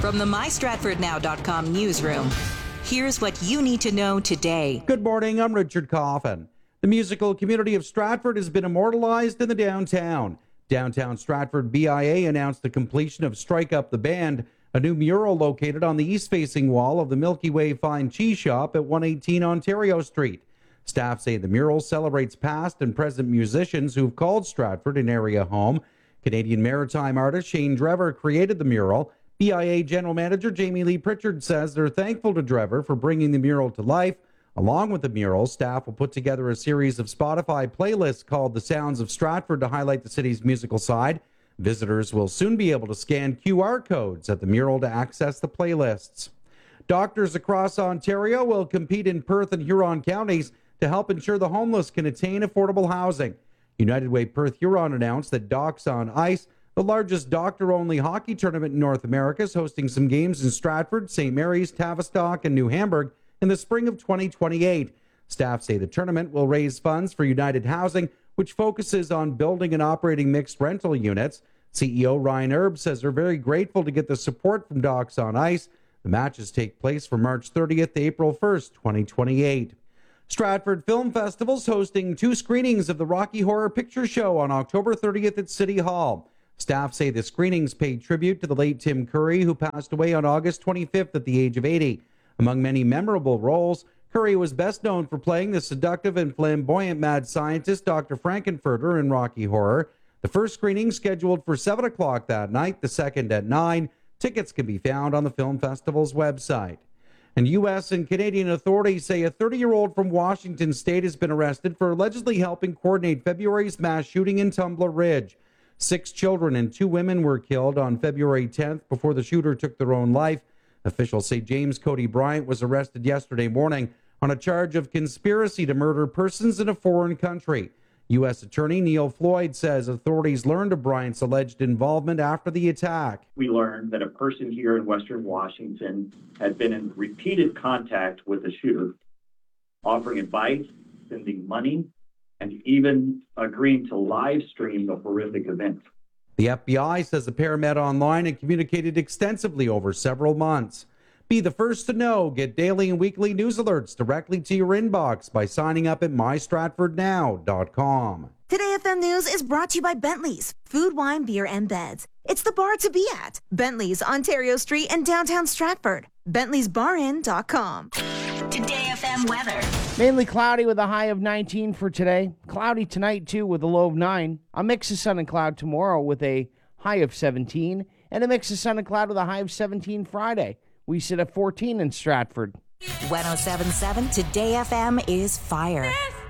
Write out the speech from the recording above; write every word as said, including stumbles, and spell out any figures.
From the my stratford now dot com newsroom, here's what you need to know today. Good morning, I'm Richard Coffin. The musical community of Stratford has been immortalized in the downtown. Downtown Stratford B I A announced the completion of Strike Up the Band, a new mural located on the east-facing wall of the Milky Way Fine Cheese Shop at one eighteen Ontario Street. Staff say the mural celebrates past and present musicians who've called Stratford an area home. Canadian maritime artist Shane Drever created the mural. B I A General Manager Jamie Lee Pritchard says they're thankful to Drever for bringing the mural to life. Along with the mural, staff will put together a series of Spotify playlists called The Sounds of Stratford to highlight the city's musical side. Visitors will soon be able to scan Q R codes at the mural to access the playlists. Doctors across Ontario will compete in Perth and Huron counties to help ensure the homeless can attain affordable housing. United Way Perth Huron announced that Docs on Ice, the largest doctor-only hockey tournament in North America, is hosting some games in Stratford, Saint Mary's, Tavistock, and New Hamburg in the spring of twenty twenty-eight. Staff say the tournament will raise funds for United Housing, which focuses on building and operating mixed rental units. C E O Ryan Erb says they're very grateful to get the support from Docs on Ice. The matches take place from March thirtieth to April first, twenty twenty-eight. Stratford Film Festival's hosting two screenings of the Rocky Horror Picture Show on October thirtieth at City Hall. Staff say the screenings paid tribute to the late Tim Curry, who passed away on August twenty-fifth at the age of eighty. Among many memorable roles, Curry was best known for playing the seductive and flamboyant mad scientist Doctor Frankenfurter in Rocky Horror. The first screening scheduled for seven o'clock that night, the second at nine. Tickets can be found on the film festival's website. And U S and Canadian authorities say a thirty-year-old from Washington State has been arrested for allegedly helping coordinate February's mass shooting in Tumbler Ridge. Six children and two women were killed on February tenth before the shooter took their own life. Officials say James Cody Bryant was arrested yesterday morning on a charge of conspiracy to murder persons in a foreign country. U S Attorney Neil Floyd says authorities learned of Bryant's alleged involvement after the attack. We learned that a person here in Western Washington had been in repeated contact with the shooter, offering advice, sending money, and even agreeing to live stream the horrific event. The F B I says the pair met online and communicated extensively over several months. Be the first to know. Get daily and weekly news alerts directly to your inbox by signing up at my stratford now dot com. Today F M News is brought to you by Bentley's, food, wine, beer, and beds. It's the bar to be at. Bentley's, Ontario Street in downtown Stratford. bentley's bar inn dot com. Today F M weather. Mainly cloudy with a high of nineteen for today. Cloudy tonight, too, with a low of nine. A mix of sun and cloud tomorrow with a high of seventeen. And a mix of sun and cloud with a high of seventeen Friday. We sit at fourteen in Stratford. ten seventy-seven Today F M is fire.